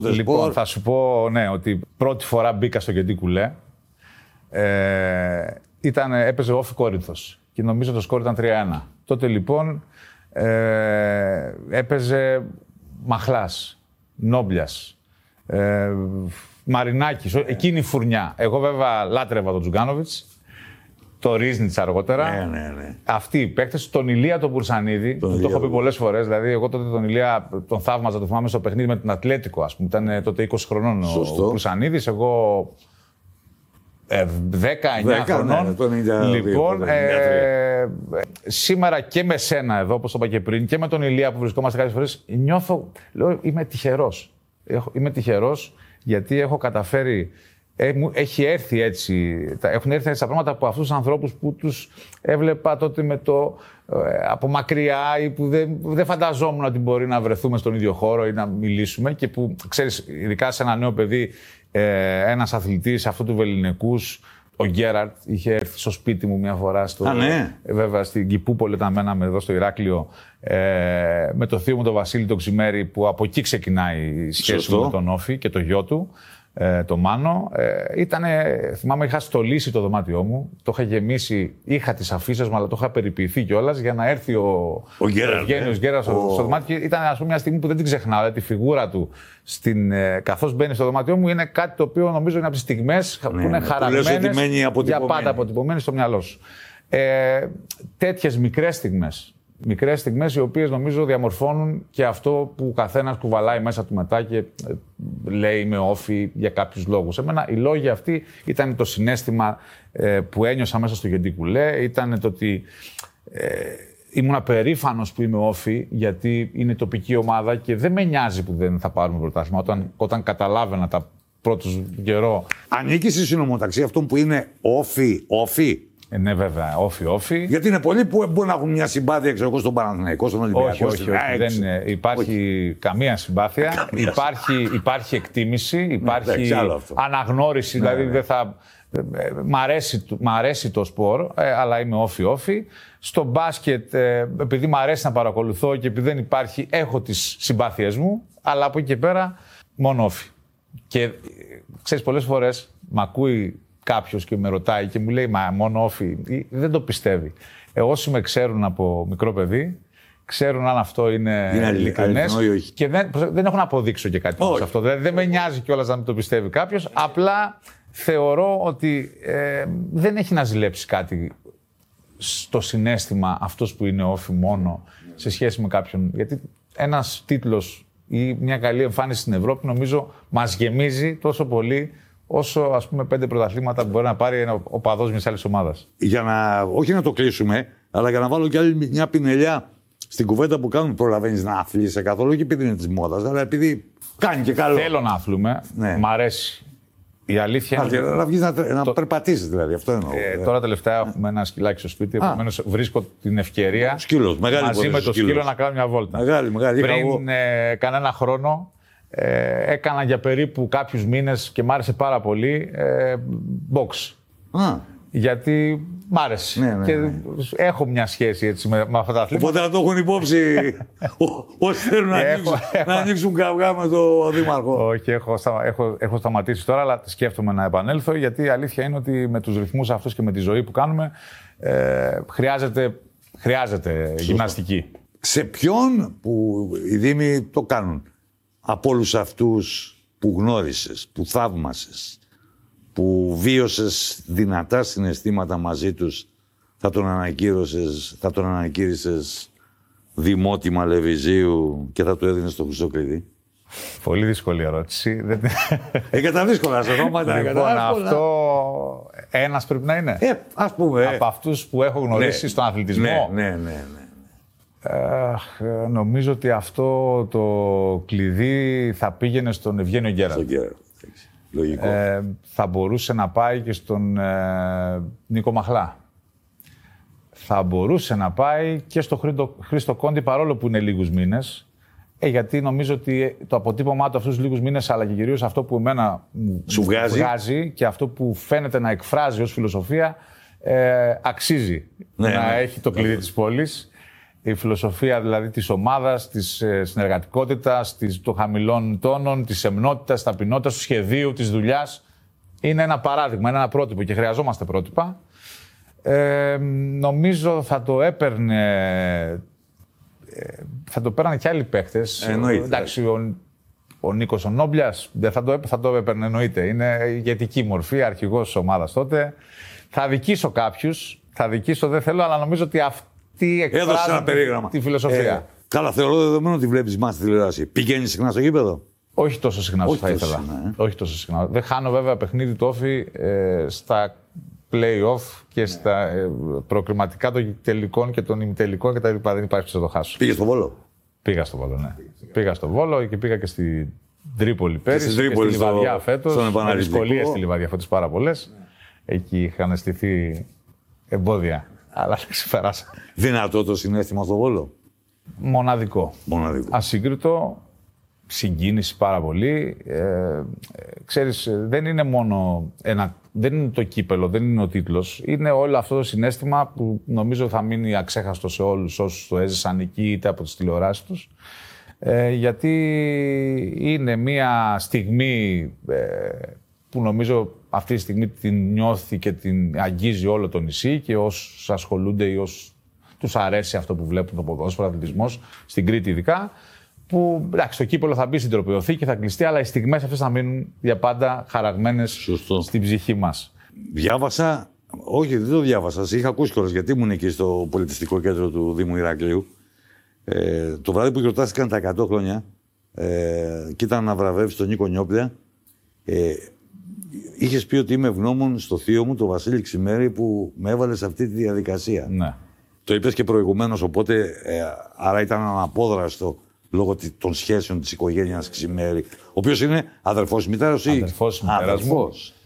Λοιπόν, θα σου πω ότι πρώτη φορά μπήκα στο Γεντή Κουλέ. Έπαιζε Όφη Κόρινθος και νομίζω το σκορ ήταν 3-1. Τότε λοιπόν έπαιζε Μαχλάς, Νόμπλιας, Μαρινάκης, εκείνη η φουρνιά. Εγώ βέβαια λάτρευα τον Τζουγκάνοβιτς, το Ρίζνιτς αργότερα. Ναι. Αυτοί οι παίκτες, τον Ηλία τον Μπουρσανίδη, το έχω πει πολλές φορές. Δηλαδή, εγώ τότε τον Ηλία τον θαύμαζα, το θυμάμαι στο παιχνίδι με την Ατλέτικο, ας πούμε. Ήταν τότε 20 χρονών ο Μπουρσανίδης, εγώ 19 χρονών. Λοιπόν, σήμερα και με σένα εδώ, όπως το είπα και πριν, και με τον Ηλία που βρισκόμαστε κάποιες φορές, νιώθω, λέω, είμαι τυχερός. Είμαι τυχερός γιατί έχω καταφέρει. Έχουν έρθει έτσι τα πράγματα από αυτούς τους ανθρώπους που τους έβλεπα τότε από μακριά ή που δεν φανταζόμουν ότι μπορεί να βρεθούμε στον ίδιο χώρο ή να μιλήσουμε και που, ξέρεις, ειδικά σε ένα νέο παιδί, ένας αθλητής αυτού του Βεληνικούς, ο Γκέραρτ, είχε έρθει στο σπίτι μου μια φορά, βέβαια στην Κηπούπολη, όταν μέναμε εδώ στο Ηράκλειο, με το θείο μου τον Βασίλη τον Ξημέρη, που από εκεί ξεκινάει η σχέση μου με τον Όφη και το γιο του. Το Μάνο, θυμάμαι, είχα στολίσει το δωμάτιό μου, το είχα γεμίσει, είχα τις αφίσες μου, αλλά το είχα περιποιηθεί κιόλας για να έρθει ο Ευγένιος Γκέρας στο δωμάτιο. Και ήταν, ας πούμε, μια στιγμή που δεν την ξεχνάω, τη φιγούρα του καθώς μπαίνει στο δωμάτιό μου, είναι κάτι το οποίο νομίζω είναι από τις στιγμές που είναι χαραγμένες για πάντα αποτυπωμένες στο μυαλό σου. Τέτοιες μικρές στιγμές οι οποίες νομίζω διαμορφώνουν και αυτό που ο καθένας κουβαλάει μέσα του μετά και λέει είμαι Όφη για κάποιους λόγους. Εμένα οι λόγοι αυτοί ήταν το συναίσθημα που ένιωσα μέσα στο Γεντή Κουλέ, ήταν το ότι ήμουν περήφανος που είμαι Όφη, γιατί είναι τοπική ομάδα και δεν με νοιάζει που δεν θα πάρουμε πρωτάθλημα. Όταν καταλάβαινα τα πρώτους καιρό. Ανήκει στη συνομοταξία αυτών που είναι Όφη. Ναι, βέβαια, Όφη. Γιατί είναι πολλοί που μπορεί να έχουν μια συμπάθεια, ξέρω εγώ, στον Παναθηναϊκό, στον Ολυμπιακό. Όχι. Δεν υπάρχει καμία συμπάθεια. Υπάρχει εκτίμηση, υπάρχει αναγνώριση. Δηλαδή, δεν θα. Μ' αρέσει το σπορ, αλλά είμαι Όφη. Στο μπάσκετ, επειδή μ' αρέσει να παρακολουθώ και επειδή δεν υπάρχει, έχω τις συμπάθειές μου, αλλά από εκεί και πέρα μόνο Όφη. Και ξέρεις, πολλές φορές μ' ακούει κάποιος και με ρωτάει και μου λέει «Μα μόνο Όφη», δεν το πιστεύει. Όσοι με ξέρουν από μικρό παιδί, ξέρουν αν αυτό είναι ειλικρινές και δεν έχω να αποδείξω και κάτι σε αυτό. Δεν με νοιάζει κιόλας να μην το πιστεύει κάποιος. Απλά θεωρώ ότι δεν έχει να ζηλέψει κάτι στο συναίσθημα αυτός που είναι Όφη μόνο σε σχέση με κάποιον. Γιατί ένας τίτλος ή μια καλή εμφάνιση στην Ευρώπη νομίζω μας γεμίζει τόσο πολύ όσο, ας πούμε, 5 πρωταθλήματα που μπορεί να πάρει ο οπαδός μιας άλλης ομάδας. Όχι να το κλείσουμε, αλλά για να βάλω κι άλλη μια πινελιά στην κουβέντα που κάνουμε, προλαβαίνεις να αθλείσαι καθόλου, όχι επειδή είναι της μόδας, αλλά επειδή κάνει και καλό. Θέλω να αθλούμε, μ' αρέσει. Η αλήθεια είναι. Να βγεις να περπατήσεις, δηλαδή. Αυτό εννοώ. Τώρα τελευταία έχουμε ένα σκυλάκι στο σπίτι, επομένως βρίσκω την ευκαιρία μαζί με το σκύλο να κάνω μια βόλτα. Μεγάλη. Πριν κανένα χρόνο. Έκανα για περίπου κάποιους μήνες και μ' άρεσε πάρα πολύ box. Γιατί μ' άρεσε. Και έχω μια σχέση έτσι με αυτά τα αθλήματα. Οπότε να το έχουν υπόψη όσοι θέλουν να ανοίξουν καυγά με το Δήμαρχο. Όχι, έχω σταματήσει τώρα, αλλά σκέφτομαι να επανέλθω, γιατί η αλήθεια είναι ότι με τους ρυθμούς αυτούς και με τη ζωή που κάνουμε χρειάζεται γυμναστική. Σε ποιον που οι Δήμοι το κάνουν? Από όλους αυτούς που γνώρισες, που θαύμασες, που βίωσες δυνατά συναισθήματα μαζί τους, θα τον ανακήρυσες δημότημα Λεβιζίου και θα του έδινες το χρυσό κλειδί? Πολύ δύσκολη ερώτηση. Τα δύσκολα σε ονόματα. Λοιπόν, αυτό ένας πρέπει να είναι. Ας πούμε. Από αυτούς που έχω γνωρίσει στον αθλητισμό. Ναι. Νομίζω ότι αυτό το κλειδί θα πήγαινε στον Ευγένιο Γκέραρτ. Λογικό. Θα μπορούσε να πάει και στον Νίκο Μαχλά. Θα μπορούσε να πάει και στο Χρήστο Κόντι, παρόλο που είναι λίγους μήνες. Γιατί νομίζω ότι το αποτύπωμά του αυτούς τους λίγους μήνες, αλλά και κυρίως αυτό που εμένα μου βγάζει και αυτό που φαίνεται να εκφράζει ως φιλοσοφία, αξίζει να έχει το κλειδί της πόλης. Η φιλοσοφία δηλαδή της ομάδας, της συνεργατικότητας, των χαμηλών τόνων, της σεμνότητας, της ταπεινότητας, του σχεδίου, της δουλειάς. Είναι ένα παράδειγμα, είναι ένα πρότυπο και χρειαζόμαστε πρότυπα. Νομίζω θα το έπαιρνε. Θα το πέρανε και άλλοι παίκτες. Εντάξει, ο Νίκος ο Νόμπλιας θα το έπαιρνε, εννοείται. Είναι ηγετική μορφή, αρχηγός της ομάδας τότε. Θα δικήσω κάποιους. Δεν θέλω, αλλά νομίζω ότι αυτή εκφράζει τη φιλοσοφία. Καλά, θεωρώ δεδομένο ότι βλέπεις μας στη τηλεόραση. Πηγαίνεις συχνά στο γήπεδο? Όχι τόσο συχνά όσο θα ήθελα. Όχι τόσο συχνά. Δεν χάνω βέβαια παιχνίδι του Όφη στα play-off και στα προκριματικά των τελικών και των ημιτελικών κτλ. Δεν υπάρχει να το χάσω. Πήγες στο Βόλο? Πήγα στο Βόλο, ναι. Πήγα στο Βόλο και πήγα και στην Τρίπολη πέρυσι. Και στη Λιβαδιά φέτος. Με δυσκολίες στη Λιβαδιά φέτος πάρα πολλές. Εκεί είχαν στηθεί εμπόδια. Αλλά τα ξεπεράσα. Δυνατό το συναίσθημα στο Βόλο? Μοναδικό. Ασύγκριτο. Συγκίνηση πάρα πολύ. Ξέρεις, δεν είναι μόνο δεν είναι το κύπελο, δεν είναι ο τίτλος. Είναι όλο αυτό το συναίσθημα που νομίζω θα μείνει αξέχαστο σε όλους όσους το έζησαν εκεί είτε από τις τηλεοράσεις τους. Γιατί είναι μια στιγμή που νομίζω αυτή τη στιγμή την νιώθει και την αγγίζει όλο το νησί και όσους ασχολούνται ή όσους τους αρέσει αυτό που βλέπουν το ποδόσφαιρο, ο αθλητισμός, στην Κρήτη ειδικά. Που εντάξει, το κύπελο θα μπει στην τροπαιοθήκη, θα κλειστεί, αλλά οι στιγμές αυτές θα μείνουν για πάντα χαραγμένες στην ψυχή μας. Διάβασα, όχι δεν το διάβασα, είχα ακούσει κιόλας γιατί ήμουν εκεί στο πολιτιστικό κέντρο του Δήμου Ηρακλείου. Το βράδυ που γιορτάστηκαν τα 100 χρόνια και ήταν να βραβεύσει τον Νίκο Νιόπλια, είχες πει ότι είμαι ευγνώμων στο θείο μου, τον Βασίλη Ξημέρη, που με έβαλε σε αυτή τη διαδικασία. Ναι. Το είπες και προηγουμένως, οπότε άρα ήταν αναπόδραστο λόγω των σχέσεων της οικογένειας Ξημέρη, ο οποίος είναι αδερφός μητέρας ή... Αδερφός μητέρας μου.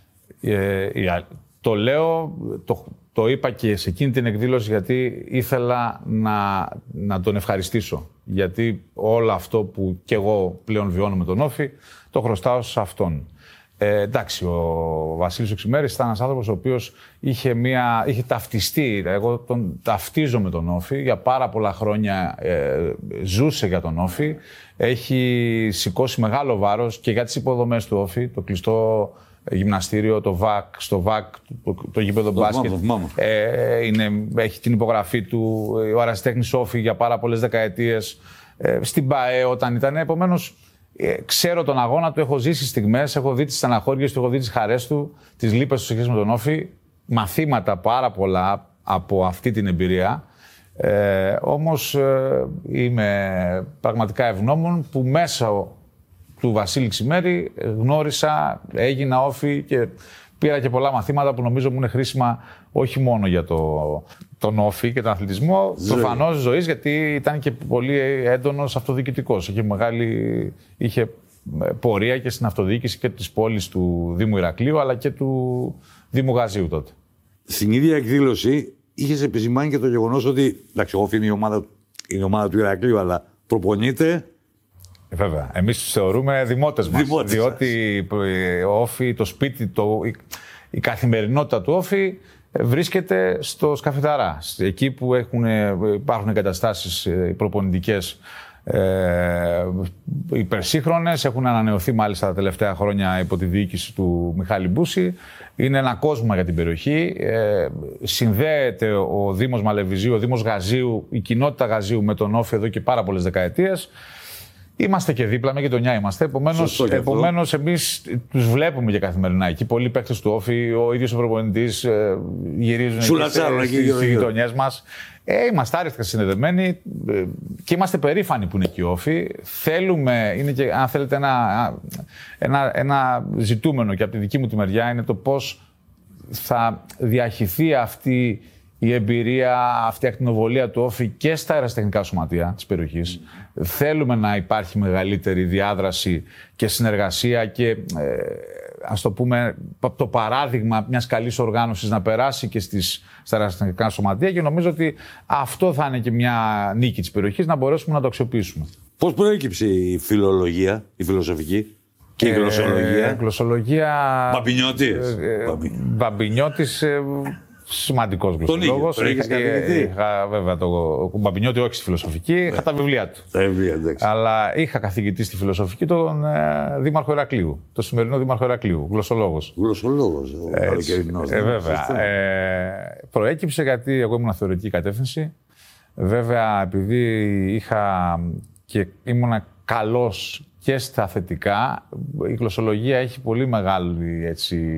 Το λέω, το είπα και σε εκείνη την εκδήλωση γιατί ήθελα να τον ευχαριστήσω. Γιατί όλο αυτό που κι εγώ πλέον βιώνω με τον Όφη, το χρωστάω σε αυτόν. Εντάξει, ο Βασίλης ο Ξημέρης ήταν ένας άνθρωπος ο οποίος είχε ταυτιστεί. Εγώ τον ταυτίζω με τον Όφη. Για πάρα πολλά χρόνια ζούσε για τον Όφη. Έχει σηκώσει μεγάλο βάρος και για τις υποδομές του Όφη, το κλειστό γυμναστήριο, το ΒΑΚ, το γήπεδο μπάσκετ. Έχει την υπογραφή του, ο Αραστέχνης Όφη για πάρα πολλές δεκαετίες. Στην ΠΑΕ όταν ήταν, επομένως. Ξέρω τον αγώνα του, έχω ζήσει στιγμές, έχω δει τις στεναχώριες του, έχω δει τις χαρές του, τις λύπες του σε σχέση με τον Όφη. Μαθήματα πάρα πολλά από αυτή την εμπειρία. Όμως είμαι πραγματικά ευγνώμων που μέσα του Βασίλη Ξημέρη γνώρισα, έγινα Όφη και πήρα και πολλά μαθήματα που νομίζω μου είναι χρήσιμα όχι μόνο για τον Όφη και τον αθλητισμό, προφανώς ζωής, γιατί ήταν και πολύ έντονος αυτοδιοικητικός. Είχε πορεία και στην αυτοδιοίκηση και της πόλης του Δήμου Ηρακλείου, αλλά και του Δήμου Γαζίου τότε. Στην ίδια εκδήλωση είχες επισημάνει και το γεγονός ότι, εντάξει, ο Όφη είναι η ομάδα του Ηρακλείου, αλλά προπονείται. Βέβαια. Εμείς τους θεωρούμε δημότες μας. Διότι ο Όφη, το σπίτι, η καθημερινότητα του Όφη βρίσκεται στο Σκαφιδαρά. Εκεί που υπάρχουν εγκαταστάσεις προπονητικές υπερσύγχρονες, έχουν ανανεωθεί μάλιστα τα τελευταία χρόνια υπό τη διοίκηση του Μιχάλη Μπούση. Είναι ένα κόσμο για την περιοχή. Συνδέεται ο Δήμος Μαλεβιζίου, ο Δήμος Γαζίου, η κοινότητα Γαζίου με τον Όφη εδώ και πάρα πολλές δεκαετίες. Είμαστε και δίπλα, με γειτονιά είμαστε. Επομένως, εμείς τους βλέπουμε και καθημερινά εκεί. Πολλοί παίκτες του Όφη, ο ίδιος ο προπονητής γυρίζουν στις γειτονιές μας. Είμαστε άρρηκτα συνδεδεμένοι και είμαστε περήφανοι που είναι εκεί ο Όφη. Θέλουμε, είναι και αν θέλετε ένα ζητούμενο και από τη δική μου τη μεριά, είναι το πώς θα διαχυθεί αυτή η εμπειρία, αυτή η ακτινοβολία του Όφη και στα αεραστεχνικά σωματεία της περιοχής. Θέλουμε να υπάρχει μεγαλύτερη διάδραση και συνεργασία και ας το πούμε το παράδειγμα μιας καλής οργάνωσης να περάσει και στα αεραστεχνικά σωματεία και νομίζω ότι αυτό θα είναι και μια νίκη της περιοχής, να μπορέσουμε να το αξιοποιήσουμε. Πώς προέκυψε η φιλολογία, η φιλοσοφική και η γλωσσολογία? Γλωσσολογία... Μπαμπινιώτης. Μπαμπινιώτης... Σημαντικός γλωσσολόγος. Είχα βέβαια τον Μπαμπινιώτη, όχι στη φιλοσοφική, είχα τα βιβλία του. Τα βιβλία, εντάξει. Αλλά είχα καθηγητή στη φιλοσοφική τον Δήμαρχο Ηρακλείου, το σημερινό Δήμαρχο Ηρακλείου, γλωσσολόγος. Γλωσσολόγος, ο καλοκαιρινός. Βέβαια. Προέκυψε γιατί εγώ ήμουν θεωρητική κατεύθυνση. Βέβαια, επειδή είχα και ήμουνα καλός και στα θετικά, η γλωσσολογία έχει πολύ μεγάλη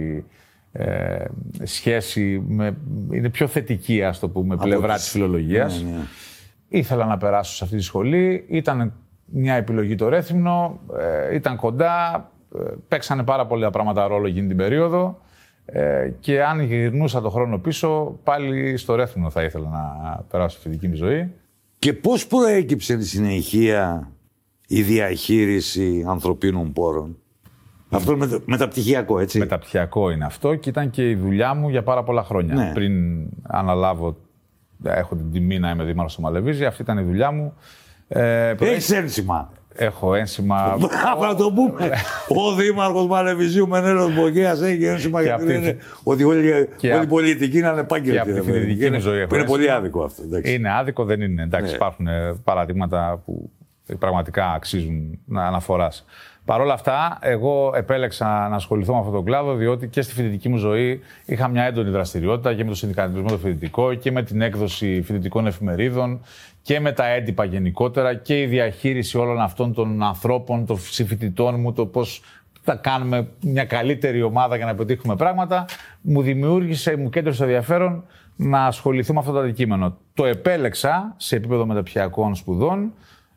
σχέση είναι πιο θετική, ας το πούμε, πλευρά της φιλολογίας. Ναι. Ήθελα να περάσω σε αυτή τη σχολή, ήταν μια επιλογή το Ρέθυμνο, ήταν κοντά, παίξανε πάρα πολλά πράγματα ρόλο εκείνη την περίοδο και αν γυρνούσα το χρόνο πίσω, πάλι στο Ρέθυμνο θα ήθελα να περάσω τη φοιτητική μου ζωή. Και πώς προέκυψε στη συνεχεία η διαχείριση ανθρωπίνων πόρων? Αυτό μεταπτυχιακό, έτσι. Μεταπτυχιακό είναι αυτό και ήταν και η δουλειά μου για πάρα πολλά χρόνια. Ναι. Πριν αναλάβω, έχω την τιμή να είμαι δήμαρχος στο Μαλεβίζι, αυτή ήταν η δουλειά μου. Έχεις ένσημα? Έχω ένσημα. Θα το πούμε. Ο δήμαρχος Μαλεβιζίου Μενέλαος Μπογέας έχει ένσημα, γιατί λένε ότι όλη η πολιτική είναι ανεπάγγελτη. Και από τη φοιτητική μου ζωή. Είναι πολύ άδικο αυτό. Εντάξει. Είναι άδικο, δεν είναι. Εντάξει, υπάρχουν παραδείγματα που πραγματικά αξίζουν να αναφοράς. Παρ' όλα αυτά, εγώ επέλεξα να ασχοληθώ με αυτόν τον κλάδο, διότι και στη φοιτητική μου ζωή είχα μια έντονη δραστηριότητα και με το συνδικαλισμό το φοιτητικό και με την έκδοση φοιτητικών εφημερίδων και με τα έντυπα γενικότερα και η διαχείριση όλων αυτών των ανθρώπων, των συμφοιτητών μου, το πώς θα κάνουμε μια καλύτερη ομάδα για να πετύχουμε πράγματα, μου κέντρισε το ενδιαφέρον να ασχοληθώ με αυτό το αντικείμενο. Το επέλεξα σε επίπεδο μεταπτυχιακών σπουδών.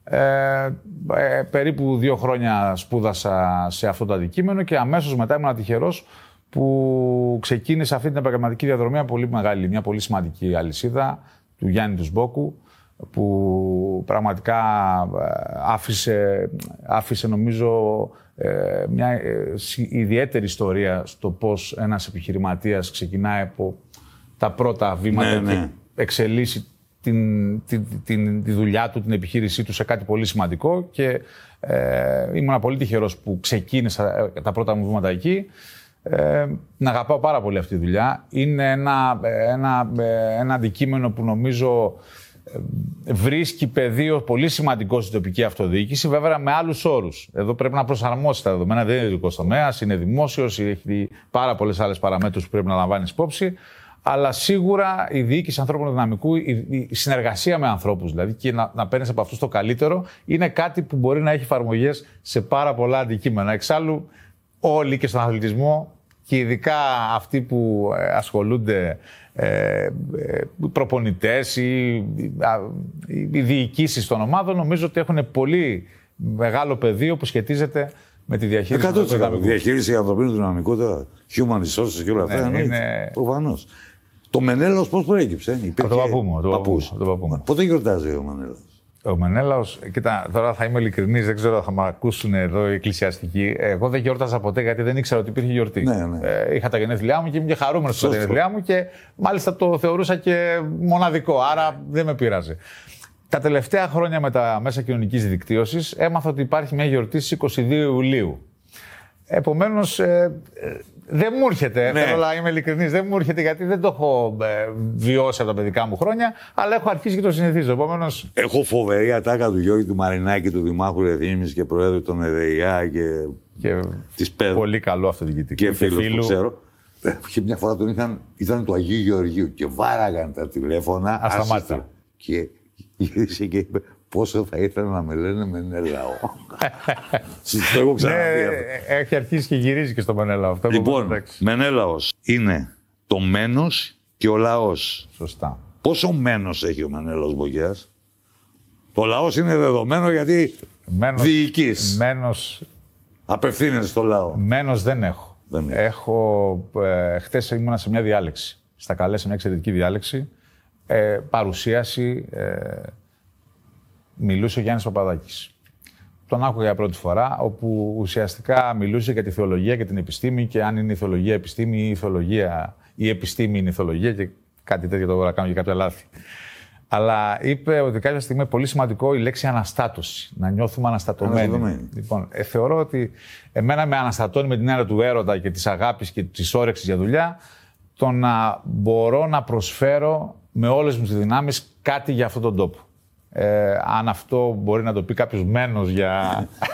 Περίπου 2 χρόνια σπούδασα σε αυτό το αντικείμενο και αμέσως μετά ήμουν τυχερός που ξεκίνησα αυτή την επαγγελματική διαδρομή, μια πολύ σημαντική αλυσίδα του Γιάννη του Σμπόκου, που πραγματικά άφησε νομίζω μια ιδιαίτερη ιστορία στο πώς ένας επιχειρηματίας ξεκινάει από τα πρώτα βήματα και εξελίσσει τη δουλειά του, την επιχείρησή του σε κάτι πολύ σημαντικό και ήμουν πολύ τυχερός που ξεκίνησα τα πρώτα μου βήματα εκεί. Να αγαπάω πάρα πολύ αυτή τη δουλειά. Είναι ένα αντικείμενο που νομίζω βρίσκει πεδίο πολύ σημαντικό στην τοπική αυτοδιοίκηση, βέβαια με άλλους όρους. Εδώ πρέπει να προσαρμόσει τα δεδομένα, δεν είναι ειδικός τομέας, είναι δημόσιος, έχει πάρα πολλές άλλες παραμέτρους που πρέπει να λαμβάνεις υπόψη. Αλλά σίγουρα η διοίκηση ανθρώπινου δυναμικού, η συνεργασία με ανθρώπους δηλαδή και να παίρνεις από αυτούς το καλύτερο, είναι κάτι που μπορεί να έχει εφαρμογές σε πάρα πολλά αντικείμενα. Εξάλλου, όλοι και στον αθλητισμό και ειδικά αυτοί που ασχολούνται, προπονητές ή οι διοικήσεις των ομάδων, νομίζω ότι έχουν πολύ μεγάλο πεδίο που σχετίζεται με τη διαχείριση του ανθρωπίνου δυναμικού. Διαχείριση ανθρωπίνου δυναμικού, τώρα, human resources και όλα αυτά. Προφανώς. Το Μενέλαος πώς προέκυψε? Το παππού μου. Πότε γιορτάζει ο Μενέλαος? Ο Μενέλαος, κοίτα, τώρα θα είμαι ειλικρινής, δεν ξέρω αν θα με ακούσουν εδώ οι εκκλησιαστικοί. Εγώ δεν γιόρταζα ποτέ γιατί δεν ήξερα ότι υπήρχε γιορτή. Είχα τα γενέθλιά μου και ήμουν και χαρούμενος στα γενέθλιά μου και μάλιστα το θεωρούσα και μοναδικό, άρα δεν με πείραζε. Τα τελευταία χρόνια με τα μέσα κοινωνικής δικτύωσης έμαθα ότι υπάρχει μια γιορτή στις 22 Ιουλίου. Επομένως, δεν μου έρχεται, θέλω να είμαι ειλικρινής, δεν μου έρχεται γιατί δεν το έχω βιώσει από τα παιδικά μου χρόνια, αλλά έχω αρχίσει και το συνηθίζω. Επομένως... Έχω φοβερή ατάκα του Γιώργη του Μαρινάκη, του Δημάρχου Ρεθύμνης και Προέδρου των ΕΔΕΙΑ και της ΠΕΔ. Πολύ καλό αυτοδιοικητικό. Και φίλος που ξέρω. Και μια φορά ήταν του Αγίου Γεωργίου και βάραγαν τα τηλέφωνα. Ασταμάτητα. Και γύρισε και είπε πόσο θα ήθελα να με λένε Μενέλαο. Το έχω ξαναδεί αυτό. Έχει αρχίσει και γυρίζει και στο Μενέλαο. Λοιπόν, Μενέλαος είναι το μένος και ο λαός. Σωστά. Πόσο μένος έχει ο Μενέλαος Μπογέας? Το λαός είναι δεδομένο γιατί διοικείς. Μένος... Απευθύνεσαι στο λαό. Μένος δεν έχω. Χθες ήμουνα σε μια διάλεξη. Στα καλέ, σε μια εξαιρετική διάλεξη. Παρουσίαση. Μιλούσε ο Γιάννης Παπαδάκης. Τον άκουγα για πρώτη φορά, όπου ουσιαστικά μιλούσε για τη θεολογία και την επιστήμη και αν είναι η θεολογία επιστήμη ή η επιστήμη είναι η θεολογία και κάτι τέτοιο, το να κάνω και κάποια λάθη. Αλλά είπε ότι κάποια στιγμή είναι πολύ σημαντικό η λέξη αναστάτωση, να νιώθουμε αναστατωμένοι. Λοιπόν, θεωρώ ότι εμένα με αναστατώνει με την έννοια του έρωτα και της αγάπης και της όρεξης για δουλειά το να μπορώ να προσφέρω με όλες μου τις δυνάμεις κάτι για αυτόν τον τόπο. Αν αυτό μπορεί να το πει κάποιος μένος για